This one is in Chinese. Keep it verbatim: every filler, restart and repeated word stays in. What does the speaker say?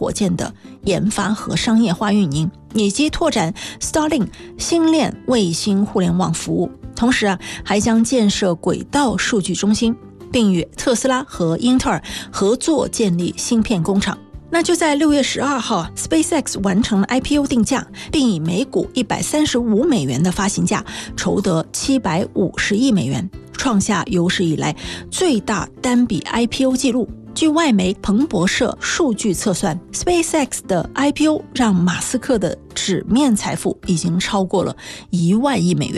火箭的研发和商业化运营，以及拓展 Starlink 星链卫星互联网服务。同时啊，还将建设轨道数据中心，并与特斯拉和英特尔合作建立芯片工厂。那就在六月十二号 SpaceX 完成了 I P O 定价，并以每股一百三十五美元的发行价筹得七百五十亿美元，创下有史以来最大单笔 I P O 纪录。据外媒彭博社数据测算， SpaceX 的 I P O 让马斯克的纸面财富已经超过了一万亿美元。